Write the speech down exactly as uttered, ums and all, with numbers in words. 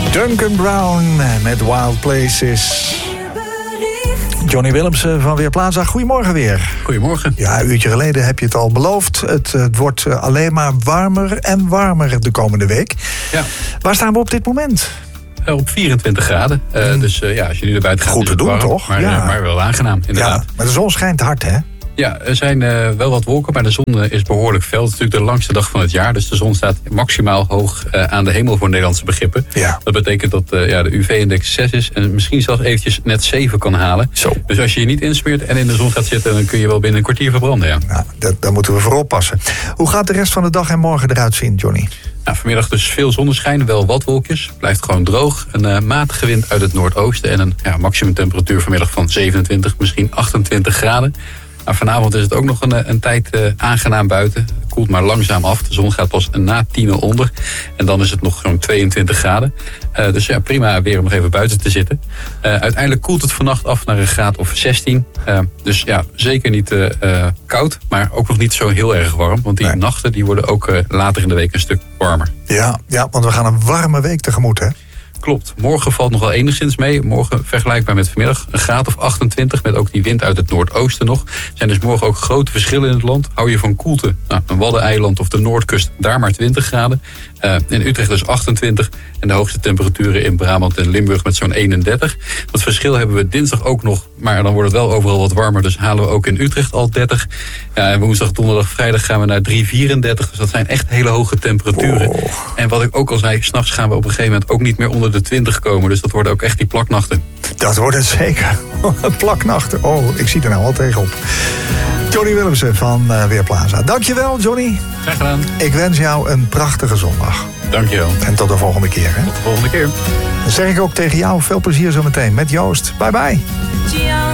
Duncan Brown met Wild Places. Johnny Willemsen van Weerplaza, goedemorgen weer. Goedemorgen. Ja, een uurtje geleden heb je het al beloofd. Het, het wordt alleen maar warmer en warmer de komende week. Ja. Waar staan we op dit moment? Uh, op vierentwintig graden. Uh, mm. Dus uh, ja, als je nu naar buiten gaat... Goed te doen, warm, toch? Maar, ja. uh, maar wel aangenaam, inderdaad. Ja, maar de zon schijnt hard, hè? Ja, er zijn uh, wel wat wolken, maar de zon uh, is behoorlijk fel. Het is natuurlijk de langste dag van het jaar. Dus de zon staat maximaal hoog uh, aan de hemel voor Nederlandse begrippen. Ja. Dat betekent dat uh, ja, de U V-index zes is en misschien zelfs eventjes net zeven kan halen. Zo. Dus als je je niet insmeert en in de zon gaat zitten, dan kun je wel binnen een kwartier verbranden. Ja. Nou, dat, daar moeten we voor oppassen. Hoe gaat de rest van de dag en morgen eruit zien, Johnny? Nou, vanmiddag dus veel zonneschijn, wel wat wolkjes. Blijft gewoon droog. Een uh, matige wind uit het noordoosten en een ja, maximumtemperatuur vanmiddag van zevenentwintig, misschien achtentwintig graden. Nou, vanavond is het ook nog een, een tijd uh, aangenaam buiten. Het koelt maar langzaam af. De zon gaat pas na tienen onder. En dan is het nog zo'n tweeëntwintig graden. Uh, dus ja, prima weer om nog even buiten te zitten. Uh, uiteindelijk koelt het vannacht af naar een graad of zestien. Uh, dus ja, zeker niet uh, uh, koud, maar ook nog niet zo heel erg warm. Want die nee. nachten die worden ook uh, later in de week een stuk warmer. Ja, ja, want we gaan een warme week tegemoet, hè? Klopt. Morgen valt nog wel enigszins mee. Morgen vergelijkbaar met vanmiddag. Een graad of achtentwintig met ook die wind uit het noordoosten nog. Er zijn dus morgen ook grote verschillen in het land. Hou je van koelte, nou, een Waddeneiland of de Noordkust, daar maar twintig graden. Uh, in Utrecht dus achtentwintig. En de hoogste temperaturen in Brabant en Limburg met zo'n eenendertig. Dat verschil hebben we dinsdag ook nog. Maar dan wordt het wel overal wat warmer. Dus halen we ook in Utrecht al dertig. Ja, en woensdag, donderdag, vrijdag gaan we naar drie vierendertig. Dus dat zijn echt hele hoge temperaturen. Oh. En wat ik ook al zei, 's nachts gaan we op een gegeven moment ook niet meer onder de twintig komen. Dus dat worden ook echt die plaknachten. Dat wordt het zeker. Plaknachten. Oh, ik zie er nou al tegenop. Johnny Willemsen van uh, Weerplaza. Dankjewel, Johnny. Graag gedaan. Ik wens jou een prachtige zondag. Dankjewel. En tot de volgende keer. Hè? Tot de volgende keer. Dan zeg ik ook tegen jou veel plezier zometeen met Joost. Bye bye.